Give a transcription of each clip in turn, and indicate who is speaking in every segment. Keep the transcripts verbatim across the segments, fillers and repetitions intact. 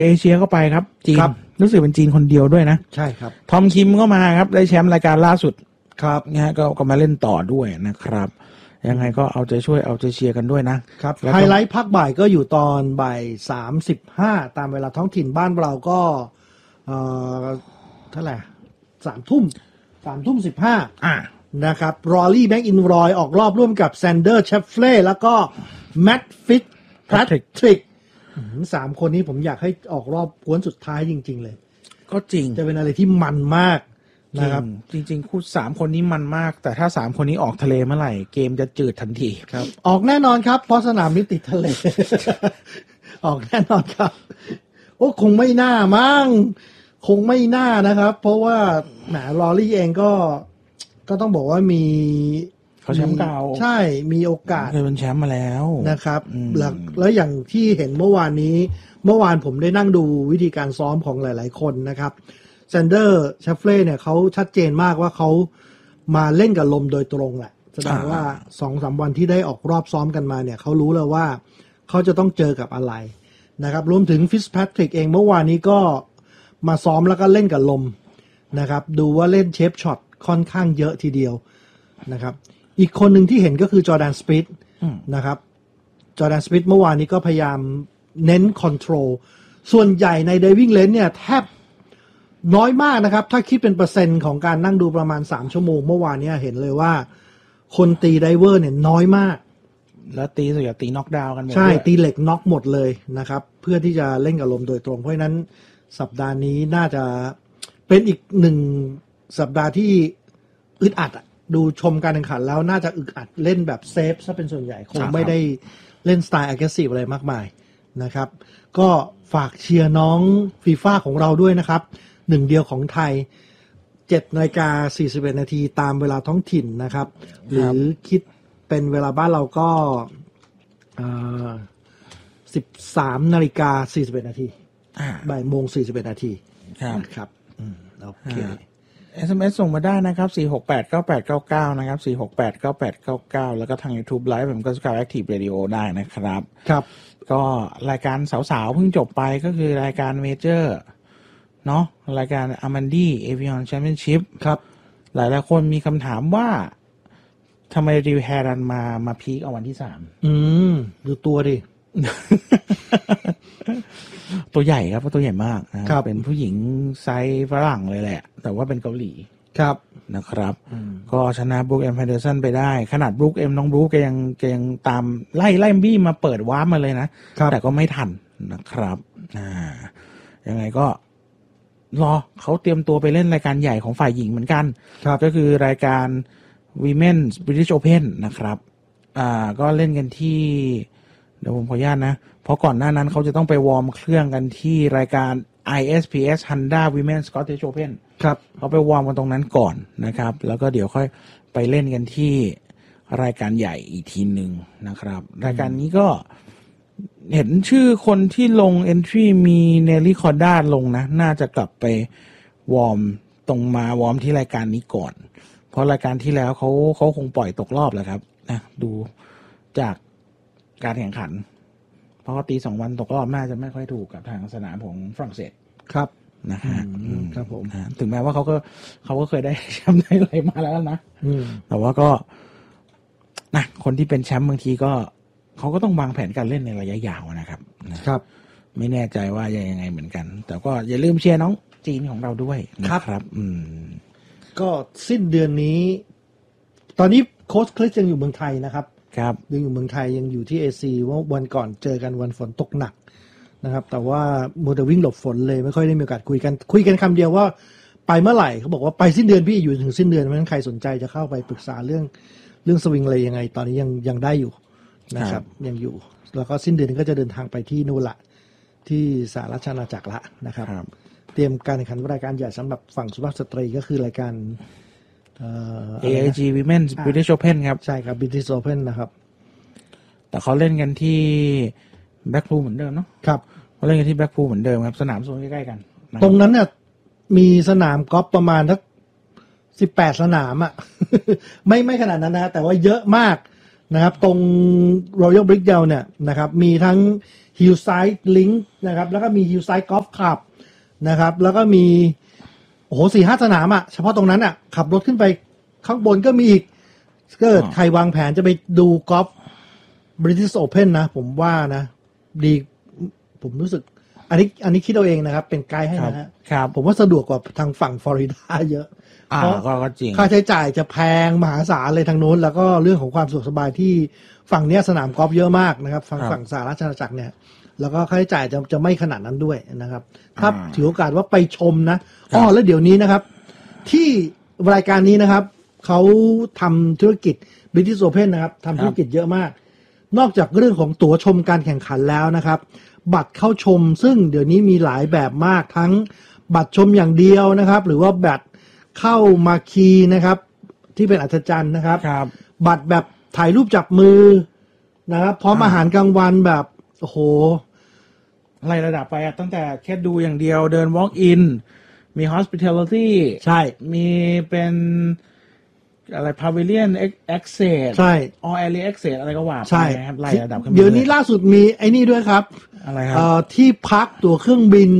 Speaker 1: เอเชียก็ไปครับจีนรู้สึกเป็นจีนคนเดียวด้วยนะ
Speaker 2: ใช่ครับ
Speaker 1: ทอมคิมก็มาครับได้แชมป์รายการล่าสุด
Speaker 2: ครับ
Speaker 1: นะฮะก็ก็มาเล่นต่อด้วยนะครับยังไงก็เอาใจช่วยเอาใจเชียร์กันด้วยนะครับ
Speaker 2: ไฮไลท์ภาคบ่ายก็อยู่ตอนบ่ายสามสิบห้าตามเวลาท้องถิ่นบ้านเราก็เอ่อเท่าไหร่สามทุ่มสามทุ่มสิบห้า
Speaker 1: อ่า
Speaker 2: นะครับรอรี่แม็กอินรอยออกรอบร่วมกับแซนเดอร์เชฟเฟลแล้วก็แมตต์ฟิตแพทริกสามคนนี้ผมอยากให้ออกรอบกวนสุดท้ายจริงๆเลย
Speaker 1: ก็จริง
Speaker 2: จะเป็นอะไรที่มันมากนะครับ
Speaker 1: จริงๆคู่สามคนนี้มันมากแต่ถ้าสามคนนี้ออกทะเลเมื่อไหร่เกมจะจืดทันที
Speaker 2: ครับออกแน่นอนครับเพราะสนามนี้ติดทะเล ออกแน่นอนครับโอ้คงไม่น่ามั้งคงไม่น่านะครับเพราะว่าแหมลอรี่เองก็ก็ต้องบอกว่ามี
Speaker 1: เขาแชมป์เก่า
Speaker 2: ใช่มีโอกาส
Speaker 1: เคยเป็นแชมป์มาแล้ว
Speaker 2: นะครับแล้วแล้วอย่างที่เห็นเมื่อวานนี้เมื่อวานผมได้นั่งดูวิธีการซ้อมของหลายๆคนนะครับแซนเดอร์เชฟเฟลเนี่ยเขาชัดเจนมากว่าเขามาเล่นกับลมโดยตรงแหละแสดงว่า สองถึงสาม วันที่ได้ออกรอบซ้อมกันมาเนี่ยเขารู้แล้วว่าเขาจะต้องเจอกับอะไรนะครับรวมถึงฟิสแพทริกเองเมื่อวานนี้ก็มาซ้อมแล้วก็เล่นกับลมนะครับดูว่าเล่นเชฟช็อตค่อนข้างเยอะทีเดียวนะครับอีกคนหนึ่งที่เห็นก็คือจอร์แดนสปิทนะครับจอร์แดนสปิทเมื่อวานนี้ก็พยายามเน้นคอนโทรลส่วนใหญ่ในไดวิ่งเลนเนี่ยแทบน้อยมากนะครับถ้าคิดเป็นเปอร์เซ็นต์ของการนั่งดูประมาณสามชั่วโมงเมื่อวานนี้เห็นเลยว่าคนตีไดเวอร์เนี่ยน้อยมาก
Speaker 1: แล้วตีส่วนใหญ่ตีน็อกดาวน์กันหมด
Speaker 2: ใช่ตีเหล็กน็อกหมดเลยนะครับเพื่อที่จะเล่นกับลมโดยตรงเพราะฉะนั้นสัปดาห์นี้น่าจะเป็นอีกหนึ่งสัปดาห์ที่อึดอัดดูชมการแข่งขันแล้วน่าจะอึดอัดเล่นแบบเซฟซะเป็นส่วนใหญ่คงไม่ได้เล่นสไตล์ aggressive อะไรมากมายนะครับก็ฝากเชียร์น้องฟีฟ่าของเราด้วยนะครับหนึ่งเดียวของไทยเจ็ดนาฬิกาสี่สิบเอ็ดนาทีตามเวลาท้องถิ่นนะครับหรือคิดเป็นเวลาบ้านเราก็สิบสามนาฬิกาสี่สิบเอ็ดนาทีบ่ายโมงสี่สิบเอ็ดนาทีนะครับโอเค
Speaker 1: เอส เอ็ม เอส ส่งมาได้นะครับสี่ หก แปด เก้า แปด เก้า เก้านะครับสี่ หก แปด เก้า แปด เก้า เก้าแล้วก็ทาง YouTube Live ผมก็ Scout Active Radio ได้นะครับ
Speaker 2: ครับ
Speaker 1: ก็รายการสาวๆเพิ่งจบไปก็คือรายการเมเจอร์เนาะรายการ Amandi Avion Championship
Speaker 2: ครับ
Speaker 1: หลายๆคนมีคำถามว่าทำไมริวแฮรันมามาพีคเอาวันที่สาม
Speaker 2: อืมดูตัวดิ
Speaker 1: ตัวใหญ่ครับตัวใหญ่มากนะครับเป็นผู้หญิงไซส์ฝรั่งเลยแหละแต่ว่าเป็นเกาหลี
Speaker 2: ครับ
Speaker 1: นะครับก็ชนะบรูคเอ็มแฮนเดอร์สันไปได้ขนาดบรูคเอ็มน้องบรูคแกยังแกยังตามไล่ไล่บี้มาเปิดวาร์ปมาเลยนะแต่ก็ไม่ทันนะครับอ่ายังไงก็รอเขาเตรียมตัวไปเล่นรายการใหญ่ของฝ่ายหญิงเหมือนกันก็คือรายการ Women's British Open นะครับอ่าก็เล่นกันที่เดี๋ยวผมขออนุญาตนะเพราะก่อนหน้านั้นเขาจะต้องไปวอร์มเครื่องกันที่รายการ ไอ เอส พี เอส Honda Women's Scottish Open
Speaker 2: ครับ
Speaker 1: เขาไปวอร์มกันตรงนั้นก่อนนะครับแล้วก็เดี๋ยวค่อยไปเล่นกันที่รายการใหญ่อีกทีหนึ่งนะครับรายการนี้ก็เห็นชื่อคนที่ลง entry มีเนลลี่คอร์ด้าลงนะน่าจะกลับไปวอร์มตรงมาวอร์มที่รายการนี้ก่อนเพราะรายการที่แล้วเขาเขาคงปล่อยตกรอบแหละครับนะดูจากการแข่งขันเพราะตีสองวันตกรอบน่าจะไม่ค่อยถูกกับทางสนามของฝรั่งเศส
Speaker 2: ครับ
Speaker 1: นะฮะ
Speaker 2: ครับผม
Speaker 1: ถึงแม้ว่าเขาก็เขาก็เคยได้แชมป์ได้อะไรมาแล้วนะแต่ว่าก็นะคนที่เป็นแชมป์บางทีก็เขาก็ต้องวางแผนการเล่นในระยะยาวนะครับ
Speaker 2: ครับ
Speaker 1: ไม่แน่ใจว่าจะยังไงเหมือนกันแต่ก็อย่าลืมเชียร์น้องจีนของเราด้วยนะครับอืม
Speaker 2: ก็สิ้นเดือนนี้ตอนนี้โค้ชคริสยังอยู่เมืองไทยนะครับ
Speaker 1: ครับ
Speaker 2: ยังอยู่เมืองไทยยังอยู่ที่ เอ ซี ว่าวันก่อนเจอกันวันฝนตกหนักนะครับแต่ว่ามัวแต่วิ่งหลบฝนเลยไม่ค่อยได้มีโอกาสคุยกันคุยกันคำเดียวว่าไปเมื่อไหร่เขาบอกว่าไปสิ้นเดือนพี่อยู่ถึงสิ้นเดือนเพราะฉะนั้นใครสนใจจะเข้าไปปรึกษาเรื่องเรื่องสวิงอะไรยังไงตอนนี้ยังยังได้อยู่นะครับยังอยู่แล้วก็สิ้นเดือนนี้ก็จะเดินทางไปที่นู่นละที่สหราชอาณาจักรละนะครับเตรียมการแข่งขันรายการใหญ่สำหรับฝั่งสุภาพสตรีก็คือรายการ
Speaker 1: เอ่อ เอ ไอ จี Women's British Open ครับ
Speaker 2: ใช่ครับ British Open นะครับ
Speaker 1: แต่เขาเล่นกันที่แบ็คพูลเหมือนเดิมเนาะ
Speaker 2: ครับ
Speaker 1: เขาเล่นกันที่แบ็คพูลเหมือนเดิมครับสนามโซนใกล้ๆกัน
Speaker 2: ตรงนั้นเนี่ยมีสนามกอล์ฟประมาณสักสิบแปดสนามอ่ะ ไม่ไม่ขนาดนั้นนะแต่ว่าเยอะมากนะครับตรง Royal Brickdale เนี่ยนะครับมีทั้ง Hillside Link นะครับแล้วก็มี Hillside Golf Club นะครับแล้วก็มีโอ้โห สี่ห้า สนามอ่ะเฉพาะตรงนั้นอ่ะขับรถขึ้นไปข้างบนก็มีอีกเกิดใครวางแผนจะไปดูกอล์ฟ British Open นะผมว่านะดีผมรู้สึกอันนี้อันนี้คิดเอาเองนะครับเป็นไกด์ให้นะฮะผมว่าสะดวกกว่าทางฝั่งฟลอริดาเยอะเพราะค่าใช้จ่ายจะแพงมหาศาลเลยทางโน้นแล้วก็เรื่องของความสะดวกสบายที่ฝั่งเนี้ยสนามกอล์ฟเยอะมากนะครับฝั่งฝั่งสหราชอาณาจักรเนี่ยแล้วก็ค่าใช้จ่ายจะจะไม่ขนาดนั้นด้วยนะครับถ้าถือโอกาสว่าไปชมนะอ๋อแล้วเดี๋ยวนี้นะครับที่รายการนี้นะครับเขาทำธุรกิจ British Open นะครับทำธุรกิจเยอะมากนอกจากเรื่องของตั๋วชมการแข่งขันแล้วนะครับบัตรเข้าชมซึ่งเดี๋ยวนี้มีหลายแบบมากทั้งบัตรชมอย่างเดียวนะครับหรือว่าบัตรเข้ามาคีนะครับที่เป็นอัศจรรย์นะครับบัตรแบบถ่ายรูปจับมือนะครับพร้อมอาหารกลางวันแบบโอ้โห
Speaker 1: ไล่ระดับไปตั้งแต่แค่ดูอย่างเดียวเดิน walk in มี hospitality
Speaker 2: ใช่
Speaker 1: มีเป็นอะไร pavilion access
Speaker 2: ใช่
Speaker 1: all area access อะไรก็ว่าไปนะครับไล่ระดับขึ้น
Speaker 2: เดี๋ยวนี้ล่าสุดมีไอ้นี่ด้วยครับ
Speaker 1: อะไรครับ
Speaker 2: ที่พักตั๋วเครื่องบิน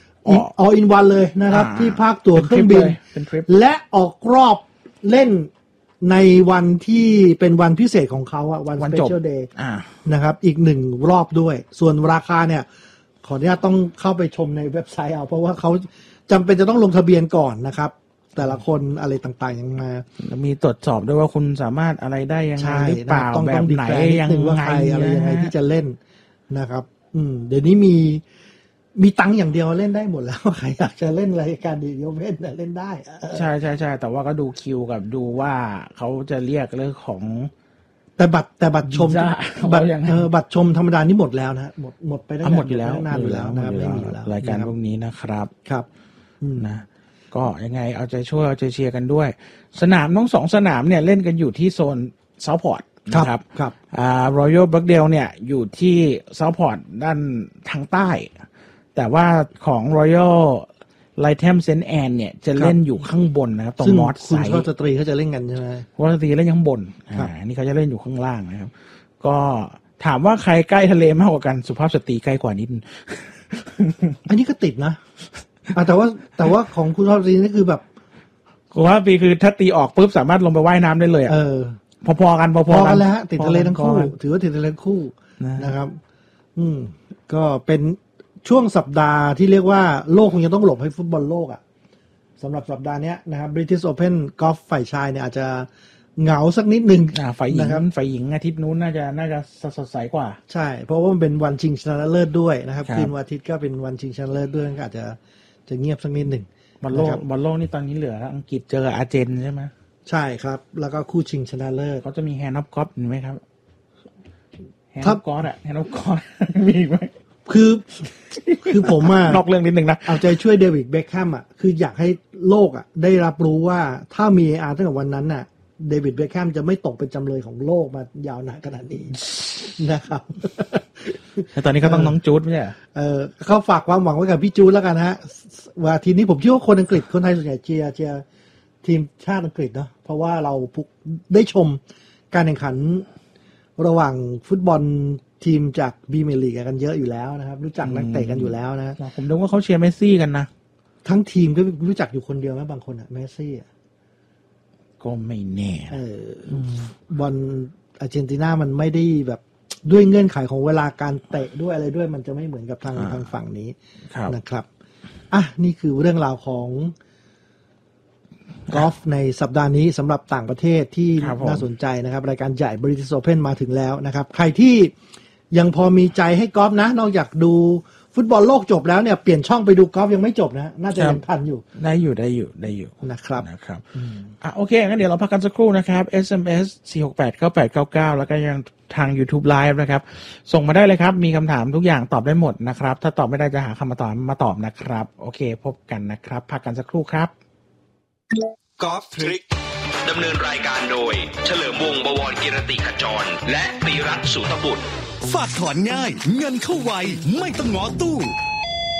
Speaker 2: all in one เลยนะครับที่พักตั๋วเครื่องบินและออกรอบเล่นในวันที่เป็นวันพิเศษของเขาอะวัน special day นะครับอีกหนึ่งรอบด้วยส่วนราคาเนี่ยขออนุญาตต้องเข้าไปชมในเว็บไซต์เอาเพราะว่าเขาจำเป็นจะต้องลงทะเบียนก่อนนะครับแต่ละคนอะไรต่างๆยังมา
Speaker 1: มีตรวจสอบด้วยว่าคุณสามารถอะไรได้ยังไงหรือเปล่าแบบไหนยังไง
Speaker 2: อะไรยังไงที่จะเล่นนะครับอืมเดี๋ยวนี้มีมีตังค์อย่างเดียวเล่นได้หมดแล้วใครอยากจะเล่นรายการดีโอเพ่นเล่นได้
Speaker 1: ใช่ใช่ใช่แต่ว่าก็ดูคิวกับดูว่าเขาจะเรียกเรื่องของ
Speaker 2: แต่บัตรแต่บัตรชมบัตรเออบัตรชมธรรมดานี่หมดแล้วนะหมดหมดไปได้
Speaker 1: หมดอยู่แล้ว
Speaker 2: นานอยู่แล้วนะครับไม่มีแล้ว
Speaker 1: รายการพวกนี้นะครับ
Speaker 2: ครับ
Speaker 1: นะก็ยังไงเอาใจช่วยเอาใจเชียร์กันด้วยสนามทั้งสองสนามเนี่ยเล่นกันอยู่ที่โซนเซาท์พอร์ตนะครับ
Speaker 2: ครับ
Speaker 1: อ่ารอยัลบรักเดลเนี่ยอยู่ที่เซาท์พอร์ตด้านทางใต้แต่ว่าของ Royal Lytham Saint Anne เนี่ยจะเล่นอยู่ข้างบนนะครับตรงมอสไซด์
Speaker 2: คุณสตรีเขาจะเล่นกันใช่ไหม
Speaker 1: คุณสตรีเล่นข้างบนอ่านี่เขาจะเล่นอยู่ข้างล่างนะครับก็ถามว่าใครใกล้ทะเลมากกว่ากันสุภาพสตรีใกล้กว่านิด
Speaker 2: อันนี้ก็ติดนะแต่ว่าแต่ว่าของคุณสุภาพสตรีนี่คือแบบ
Speaker 1: สุภาพสตรีคือถ้าตีออกปุ๊บสามารถลงไปว่ายน้ำได้เลยอ่ะ
Speaker 2: เออ
Speaker 1: พอๆกันพอ
Speaker 2: ๆกันแล้วติดทะเลทั้งคู่ถือว่าติดทะเลทั้งคู่นะครับ อืมก็เป็นช่วงสัปดาห์ที่เรียกว่าโลกคงจะต้องหลบให้ฟุตบอลโลกอ่ะสำหรับสัปดาห์นี้นะครับ British Open Golf ฝ่ายชายเนี่ยอาจจะเหงาสักนิดนึง
Speaker 1: อ่าฝ่ายหญิงฝ่ายหญิงอาทิตย์นู้นน่าจะน่าจะสดใสกว่า
Speaker 2: ใช่เพราะว่ามันเป็นวันชิงชนะเลิศด้วยนะครับคืนวันอาทิตย์ก็เป็นวันชิงชนะเลิศด้วยก็อาจจะจะเงียบสักนิดหนึ่ง
Speaker 1: บอลโลกบอลโลกนี่ตอนนี้เหลืออังกฤษเจออาร์เจนใช่ไหม
Speaker 2: ใช่ครับแล้วก็คู่ชิงชนะเลิศ
Speaker 1: เขาจะมีแฮนด์ออฟกอล์ฟไหมครับแฮนด์ออฟกอล์ฟอะแฮนด์ออฟกอล์ฟมีไหม
Speaker 2: คือคือผมอ่ะ
Speaker 1: นอกเรื่องนิดนึงนะ
Speaker 2: เอาใจช่วยเดวิดเบคแฮมอ่ะคืออยากให้โลกอ่ะได้รับรู้ว่าถ้ามี เอ อาร์ ตั้งแต่วันนั้นน่ะเดวิดเบคแฮมจะไม่ตกเป็นจำเลยของโลกมายาวนานขนาดนี้นะครับ
Speaker 1: แต่ตอนนี้ก็ต้องน้องจูดไม่ใช่
Speaker 2: เออเขาฝากความหวังไว้กับพี่จูดแล้วกันฮะว่าทีนี้ผมเชื่อว่าคนอังกฤษคนไทยส่วนใหญ่เชียร์เชียร์ทีมชาติอังกฤษเนาะเพราะว่าเราได้ชมการแข่งขันระหว่างฟุตบอลทีมจากบีเมลีกกันเยอะอยู่แล้วนะครับรู้จักนักเตะกันอยู่แล้วนะ
Speaker 1: ผมดูว่าเขาเชียร์เมสซี่กันนะ
Speaker 2: ทั้งทีมก็รู้จักอยู่คนเดียวนะบางคนอะเมสซี่
Speaker 1: ก็ไม่แน่
Speaker 2: เออบอลอาร์เจนตินามันไม่ได้แบบด้วยเงื่อนไขของเวลาการเตะด้วยอะไรด้วยมันจะไม่เหมือนกับทางทางฝั่งนี้นะครับอ่ะนี่คือเรื่องราวของกอล์ฟในสัปดาห์นี้สำหรับต่างประเทศที่น่าสนใจนะครับรายการใหญ่ British Open มาถึงแล้วนะครับใครที่ยังพอมีใจให้กอล์ฟนะนอกจากดูฟุตบอลโลกจบแล้วเนี่ยเปลี่ยนช่องไปดูกอล์ฟยังไม่จบนะน่าจะยังทันอยู่
Speaker 1: ได้อยู่ได้อยู่ได้อยู่
Speaker 2: นะครับ
Speaker 1: นะครับอ่ะโอเคงั้นเดี๋ยวเราพักกันสักครู่นะครับ เอส เอ็ม เอส สี่ หก แปด เก้า แปด เก้า เก้าแล้วก็ยังทาง YouTube Live นะครับส่งมาได้เลยครับมีคำถามทุกอย่างตอบได้หมดนะครับถ้าตอบไม่ได้จะหาคำมาตอบมาตอบนะครับโอเคพบกันนะครับพักกันสักครู่ครับ
Speaker 3: กอล์ฟทริคดำเนินรายการโดยเฉลิมวงศ์บวรกิรติขจรและตีรัตน์สุตบุตร
Speaker 4: ฝากถอนง่ายเงินเข้าไวไม่ต้องง้อตู้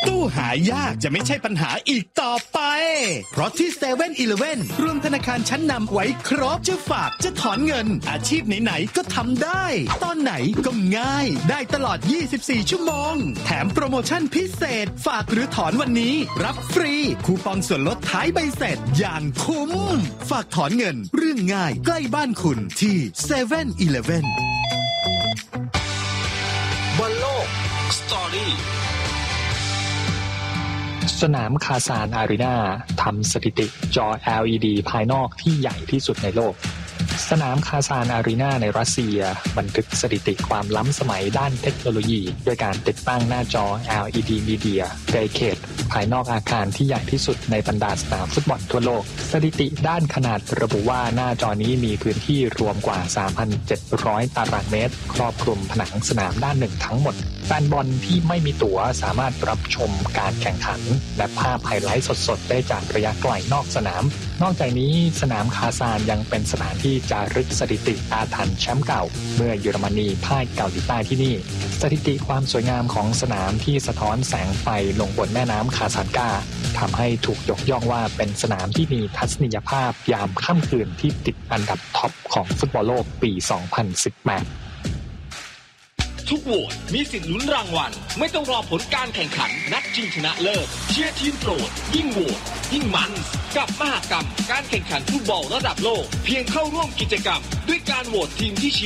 Speaker 4: ตู้หายากจะไม่ใช่ปัญหาอีกต่อไปเพราะที่ เซเว่นอีเลฟเว่น รวมธนาคารชั้นนำไว้ครบจะฝากจะถอนเงินอาชีพไหนๆก็ทำได้ตอนไหนก็ง่ายได้ตลอดยี่สิบสี่ชั่วโมงแถมโปรโมชั่นพิเศษฝากหรือถอนวันนี้รับฟรีคูปองส่วนลดท้ายใบเสร็จอย่างคุ้มฝากถอนเงินเรื่องง่ายใกล้บ้านคุณที่ เซเว่นอีเลฟเว่น
Speaker 3: บอลโลกสตอรี่
Speaker 5: สนามคาซานอารีนาทำสถิติจอ แอล อี ดี ภายนอกที่ใหญ่ที่สุดในโลกสนามคาซานอารีนาในรัสเซียบันทึกสถิติความล้ำสมัยด้านเทคโนโลยีด้วยการติดตั้งหน้าจอ แอล อี ดี Media ในเขตภายนอกอาคารที่ใหญ่ที่สุดในบรรดาสนามฟุตบอลทั่วโลกสถิติด้านขนาดระบุว่าหน้าจอนี้มีพื้นที่รวมกว่า สามพันเจ็ดร้อย ตารางเมตรครอบคลุมผนังสนามด้านหนึ่งทั้งหมดแฟนบอลที่ไม่มีตั๋วสามารถรับชมการแข่งขันและภาพไฮไลท์สดๆได้จากระยะไกลนอกสนามนอกจากนี้สนามคาซานยังเป็นสถานที่จารึกสถิติอาถรรพ์แชมป์เก่าเมื่อเยอรมนีพ่ายเกาหลีใต้ที่นี่สถิติความสวยงามของสนามที่สะท้อนแสงไฟลงบนแม่น้ำคาซันกาทำให้ถูกยกย่องว่าเป็นสนามที่มีทัศนียภาพยามค่ำคืนที่ติดอันดับท็อปของฟุตบอลโลกปี สองพันสิบแปด
Speaker 3: ทุกโหวตมีสิทธิ์ลุ้นรางวัลไม่ต้องรอผลการแข่งขันนัดชิงชนะเลิศเชียร์ทีมโปรดยิ่งโหวตยิ่งมันกับมหกรรมการแข่งขันฟุตบอลระดับโลกเพียงเข้าร่วมกิจกรรมด้วยการโหวตทีมที่